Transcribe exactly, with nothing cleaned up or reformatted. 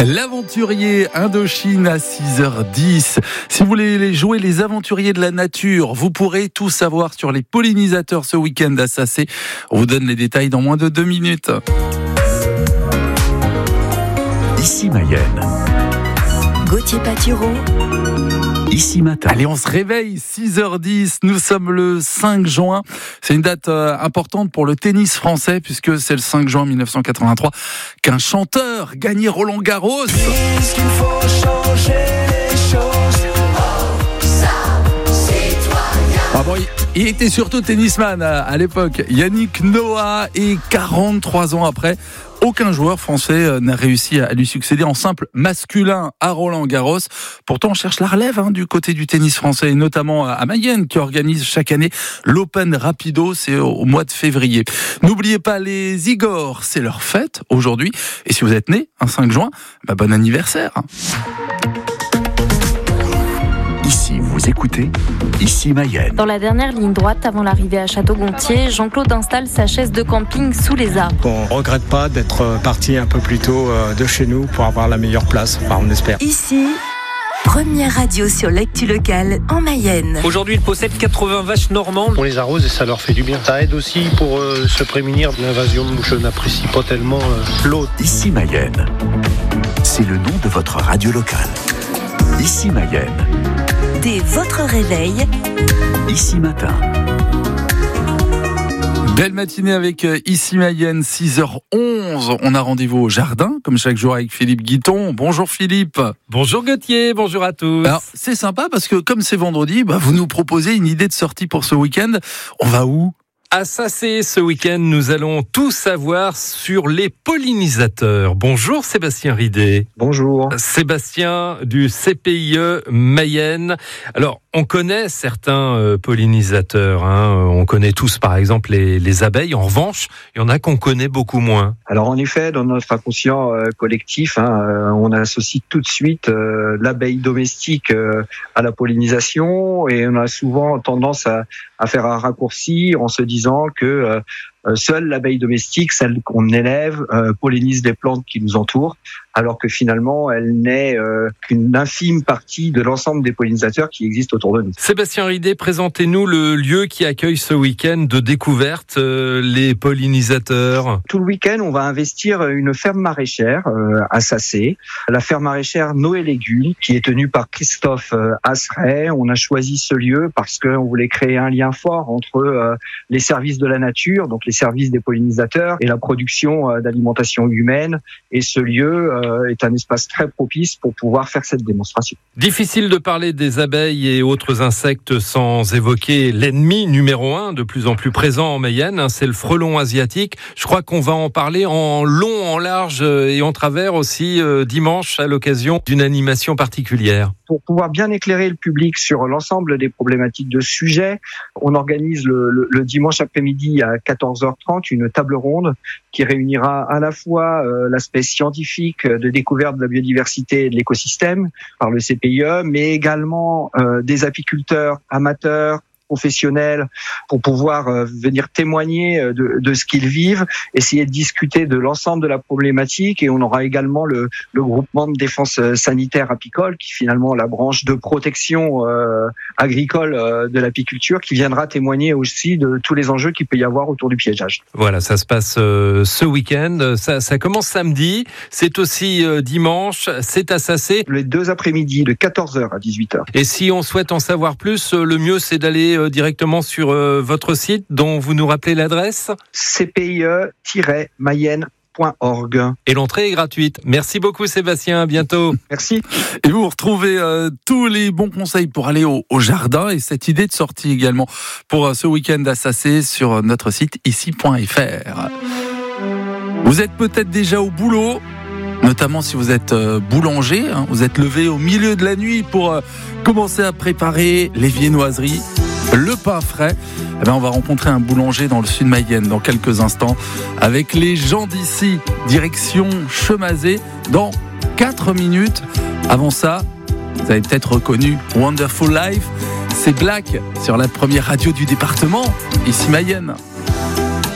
L'aventurier Indochine à six heures dix. Si vous voulez jouer les aventuriers de la nature, vous pourrez tout savoir sur les pollinisateurs ce week-end à Sacé. On vous donne les détails dans moins de deux minutes. Ici Mayenne. Gauthier Patureau. Ici matin. Allez, on se réveille, six heures dix, nous sommes le cinq juin. C'est une date euh, importante pour le tennis français puisque c'est le cinq juin mille neuf cent quatre-vingt-trois qu'un chanteur gagnait Roland Garros. Est-ce qu'il faut changer les choses? Oh, ça, citoyen. Ah bon, il, il était surtout tennisman à, à l'époque. Yannick Noah, et quarante-trois ans après, aucun joueur français n'a réussi à lui succéder en simple masculin à Roland Garros. Pourtant, on cherche la relève hein, du côté du tennis français, et notamment à Mayenne, qui organise chaque année l'Open Rapido, c'est au mois de février. N'oubliez pas les Igor, c'est leur fête aujourd'hui. Et si vous êtes né un cinq juin, bah bon anniversaire. Ici, vous écoutez Ici Mayenne. Dans la dernière ligne droite, avant l'arrivée à Château-Gontier, Jean-Claude installe sa chaise de camping sous les arbres. On regrette pas d'être parti un peu plus tôt de chez nous pour avoir la meilleure place, enfin on espère. Ici, première radio sur l'actu locale en Mayenne. Aujourd'hui, il possède quatre-vingts vaches normandes. On les arrose et ça leur fait du bien. Ça aide aussi pour euh, se prémunir de l'invasion de mouches. Je n'apprécie pas tellement euh, l'eau. Ici Mayenne. C'est le nom de votre radio locale. Ici Mayenne. Dès votre réveil, Ici matin. Belle matinée avec Ici Mayenne, six heures onze. On a rendez-vous au jardin, comme chaque jour avec Philippe Guiton. Bonjour Philippe. Bonjour Gauthier, bonjour à tous. Alors, c'est sympa parce que comme c'est vendredi, bah, vous nous proposez une idée de sortie pour ce week-end. On va où ? À Sacé, ce week-end, nous allons tout savoir sur les pollinisateurs. Bonjour Sébastien Ridet. Bonjour. Sébastien du C P I E Mayenne. Alors, on connaît certains euh, pollinisateurs. Hein. On connaît tous, par exemple, les, les abeilles. En revanche, il y en a qu'on connaît beaucoup moins. Alors, en effet, dans notre inconscient euh, collectif, hein, euh, on associe tout de suite euh, l'abeille domestique euh, à la pollinisation, et on a souvent tendance à, à faire un raccourci en se disant que euh, seule l'abeille domestique, celle qu'on élève, euh, pollinise les plantes qui nous entourent, alors que finalement, elle n'est euh, qu'une infime partie de l'ensemble des pollinisateurs qui existent autour de nous. Sébastien Ridet, présentez-nous le lieu qui accueille ce week-end de découverte, euh, les pollinisateurs. Tout le week-end, on va investir une ferme maraîchère euh, à Sacé, la ferme maraîchère Noé Légumes, qui est tenue par Christophe euh, Asseret. On a choisi ce lieu parce qu'on voulait créer un lien fort entre euh, les services de la nature, donc les services des pollinisateurs, et la production euh, d'alimentation humaine. Et ce lieu euh, est un espace très propice pour pouvoir faire cette démonstration. Difficile de parler des abeilles et autres insectes sans évoquer l'ennemi numéro un, de plus en plus présent en Mayenne, hein, c'est le frelon asiatique. Je crois qu'on va en parler en long, en large et en travers aussi euh, dimanche à l'occasion d'une animation particulière. Pour pouvoir bien éclairer le public sur l'ensemble des problématiques de ce sujet, on organise le, le, le dimanche après-midi à quatorze heures trente une table ronde qui réunira à la fois euh, l'aspect scientifique de découverte de la biodiversité et de l'écosystème par le C P I E, mais également euh, des apiculteurs amateurs, professionnels, pour pouvoir euh, venir témoigner de, de ce qu'ils vivent, essayer de discuter de l'ensemble de la problématique. Et on aura également le, le groupement de défense sanitaire apicole, qui finalement la branche de protection euh, agricole euh, de l'apiculture, qui viendra témoigner aussi de tous les enjeux qu'il peut y avoir autour du piégeage. Voilà, ça se passe euh, ce week-end. Ça, ça commence samedi, c'est aussi euh, dimanche, c'est à Sacé. Les deux après-midi, de quatorze heures à dix-huit heures. Et si on souhaite en savoir plus, euh, le mieux c'est d'aller euh, directement sur euh, votre site, dont vous nous rappelez l'adresse ? c p i e tiret mayenne point org. Et l'entrée est gratuite. Merci beaucoup Sébastien, à bientôt. Merci. Et vous retrouvez euh, tous les bons conseils pour aller au, au jardin, et cette idée de sortie également pour euh, ce week-end à Sacé sur notre site ici point f r. Vous êtes peut-être déjà au boulot, notamment si vous êtes euh, boulanger, hein, vous êtes levé au milieu de la nuit pour euh, commencer à préparer les viennoiseries, le pain frais. Eh bien, on va rencontrer un boulanger dans le sud Mayenne dans quelques instants avec les gens d'ici, direction Chemazé, dans quatre minutes. Avant ça, vous avez peut-être reconnu Wonderful Life, c'est Black sur la première radio du département, ici Mayenne.